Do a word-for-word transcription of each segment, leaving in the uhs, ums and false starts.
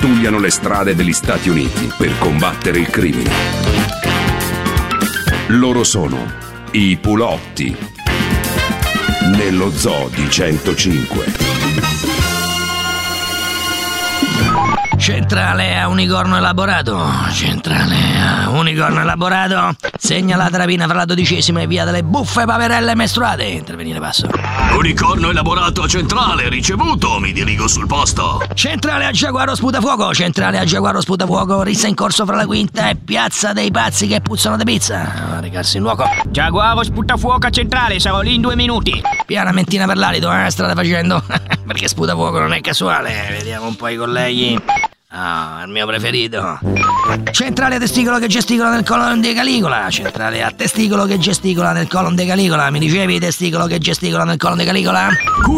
pattugliano le strade degli Stati Uniti per combattere il crimine. Loro sono i Pulotti, nello zoo di centocinque. Centrale a unicorno elaborato. Centrale a unicorno elaborato. Segna la rapina fra la dodicesima e via delle buffe paperelle mestruate. Intervenire passo. Unicorno elaborato a centrale, ricevuto, mi dirigo sul posto. Centrale a Giaguaro sputafuoco. Centrale a Giaguaro sputafuoco. Rissa in corso fra la quinta e piazza dei pazzi che puzzano di pizza. A recarsi in luogo. Giaguaro sputafuoco a centrale, sarò lì in due minuti. Piana mentina per l'alito, eh, strada facendo. Perché sputafuoco non è casuale. Vediamo un po' i colleghi. Ah, il mio preferito. Centrale a testicolo che gesticola nel colon di Caligola. Centrale a testicolo che gesticola nel colon di Caligola. Mi dicevi testicolo che gesticola nel colon di Caligola?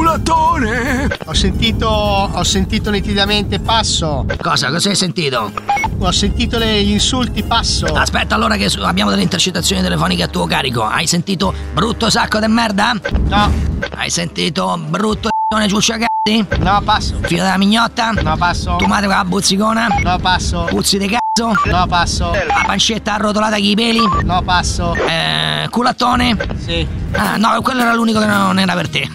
Culatone! Ho sentito, ho sentito nitidamente passo. Cosa? Cosa hai sentito? Ho sentito le, gli insulti passo. Aspetta allora che su- abbiamo delle intercettazioni telefoniche a tuo carico. Hai sentito brutto sacco de merda? No. Hai sentito brutto ciucciacazzi? No, passo. Figlio della mignotta? No, passo. Tu madre con la buzzicona? No, passo. Puzzi di cazzo? No, passo. La pancetta arrotolata con i peli? No, passo. Eh, culattone? Sì. Ah, no, quello era l'unico che non era per te.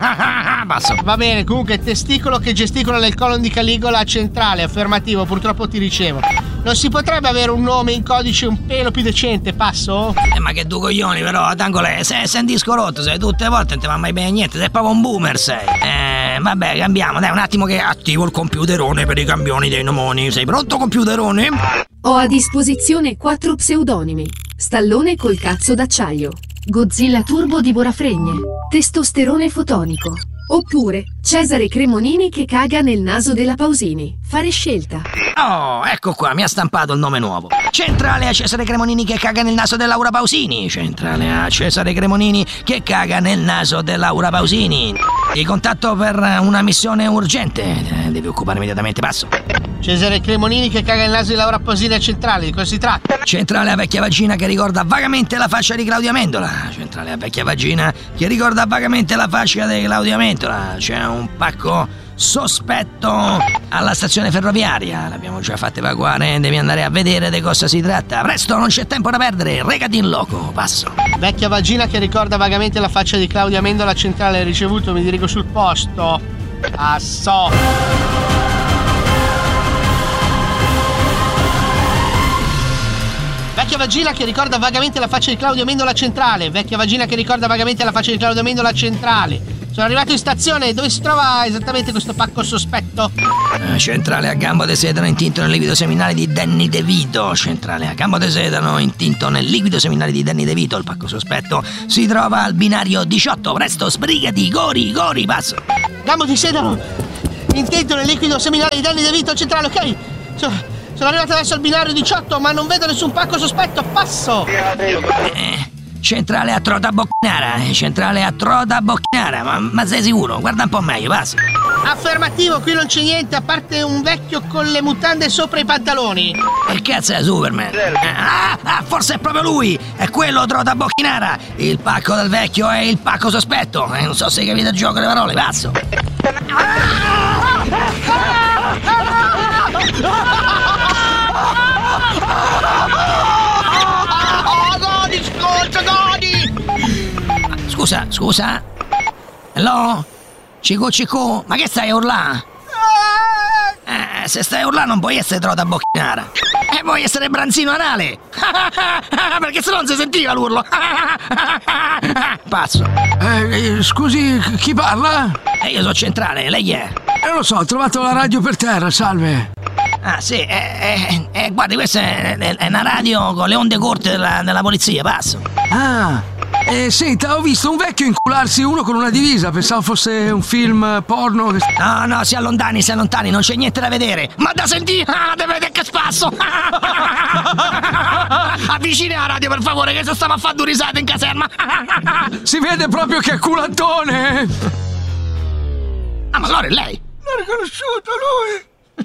Passo. Va bene, comunque testicolo che gesticola nel colon di Caligola centrale, affermativo, purtroppo ti ricevo. Non si potrebbe avere un nome in codice un pelo più decente, passo? Eh, ma che due coglioni però, Tangole, sei, sei un disco rotto, sei tutte le volte non ti va mai bene niente, sei proprio un boomer sei. Eh, vabbè, cambiamo, dai, un attimo che attivo il computerone per i campioni dei nomoni. Sei pronto, computerone? Ho a disposizione quattro pseudonimi. Stallone col cazzo d'acciaio. Godzilla turbo divora fregne. Testosterone fotonico. Oppure Cesare Cremonini che caga nel naso della Pausini. Fare scelta. Oh, ecco qua, mi ha stampato il nome nuovo. Centrale a Cesare Cremonini che caga nel naso di Laura Pausini. Centrale a Cesare Cremonini che caga nel naso di Laura Pausini. Ti contatto per una missione urgente. Eh, devi occupare immediatamente, passo. Cesare Cremonini che caga il naso di Laura Pausini a centrale, di cosa si tratta? Centrale a vecchia vagina che ricorda vagamente la faccia di Claudia Mendola. Centrale a vecchia vagina che ricorda vagamente la faccia di Claudia Mendola. C'è un pacco sospetto alla stazione ferroviaria. L'abbiamo già fatto evacuare, devi andare a vedere di cosa si tratta. Presto, non c'è tempo da perdere, recati in loco, passo. Vecchia vagina che ricorda vagamente la faccia di Claudia Mendola centrale, ricevuto, mi dirigo sul posto. Passo. Vecchia vagina che ricorda vagamente la faccia di Claudio Mendola centrale. Vecchia vagina che ricorda vagamente la faccia di Claudio Mendola centrale. Sono arrivato in stazione. Dove si trova esattamente questo pacco sospetto? Eh, centrale a gambo di sedano intinto nel liquido seminale di Danny DeVito. Centrale a gambo di sedano intinto nel liquido seminale di Danny DeVito. Il pacco sospetto si trova al binario diciotto. Presto, sbrigati, gori, gori, passo. Gambo di sedano intinto nel liquido seminale di Danny DeVito centrale, ok? Sono... Sono arrivato adesso al binario diciotto, ma non vedo nessun pacco sospetto. Passo! Eh, centrale a Trota Bocchinara. Centrale a Trota Bocchinara. Ma, ma sei sicuro? Guarda un po' meglio, passo. Affermativo, qui non c'è niente a parte un vecchio con le mutande sopra i pantaloni. Che cazzo è Superman? Ah, ah, forse è proprio lui! È quello Trota Bocchinara! Il pacco del vecchio è il pacco sospetto. Eh, non so se hai capito il gioco delle parole, passo. Godi, scorcio, godi! Scusa, scusa? Hello? Cico, cico, ma che stai a urlare? Eh, se stai a urlare non puoi essere Trota Bocchinara. E eh, vuoi essere Branzino Anale. Perché se no non si sentiva l'urlo. Passo. Eh, scusi, chi parla? E eh, io sono centrale, lei è? Eh, lo so, ho trovato la radio per terra, salve. Ah, sì, eh, eh, eh, guardi, questa è, è, è una radio con le onde corte della, della polizia, passo. Ah, eh, senta, ho visto un vecchio incularsi uno con una divisa, pensavo fosse un film porno. Che... No, no, si allontani, si allontani, non c'è niente da vedere. Ma da sentire, ah, deve vedere che spasso. Avvicini la radio, per favore, che se stiamo a fare due risate in caserma. Si vede proprio che è culatone. Ah, ma allora è lei? L'ho riconosciuto, lui.